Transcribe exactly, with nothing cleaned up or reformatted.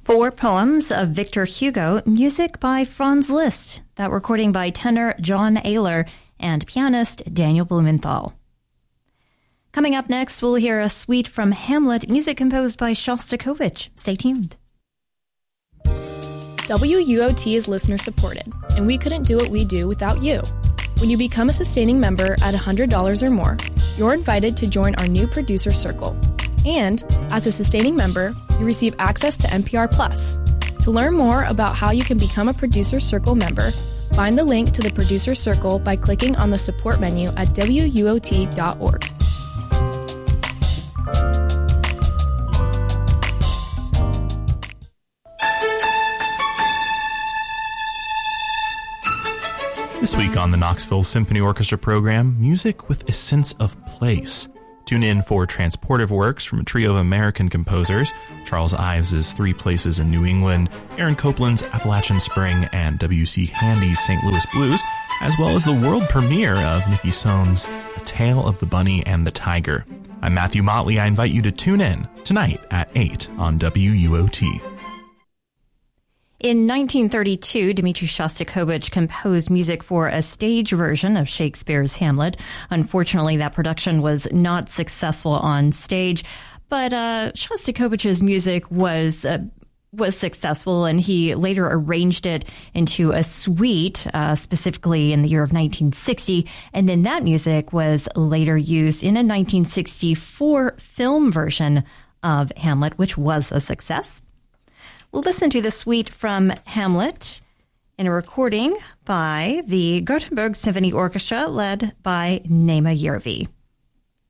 Four poems of Victor Hugo, music by Franz Liszt. That recording by tenor John Ayler and pianist Daniel Blumenthal. Coming up next, we'll hear a suite from Hamlet, music composed by Shostakovich. Stay tuned. W U O T is listener supported, and we couldn't do what we do without you. When you become a sustaining member at one hundred dollars or more, you're invited to join our new producer circle. And as a sustaining member, you receive access to N P R Plus. To learn more about how you can become a Producer Circle member, find the link to the Producer Circle by clicking on the support menu at W U O T dot org. This week on the Knoxville Symphony Orchestra program, music with a sense of place. Tune in for transportive works from a trio of American composers, Charles Ives' Three Places in New England, Aaron Copland's Appalachian Spring, and W C Handy's Saint Louis Blues, as well as the world premiere of Nikki Sohn's A Tale of the Bunny and the Tiger. I'm Matthew Motley. I invite you to tune in tonight at eight on W U O T. In nineteen thirty-two, Dmitri Shostakovich composed music for a stage version of Shakespeare's Hamlet. Unfortunately, that production was not successful on stage, but uh, Shostakovich's music was uh, was successful, and he later arranged it into a suite, uh, specifically in the year of nineteen sixty, and then that music was later used in a nineteen sixty-four film version of Hamlet, which was a success. We'll listen to the suite from Hamlet in a recording by the Gothenburg Symphony Orchestra led by Nema Järvi.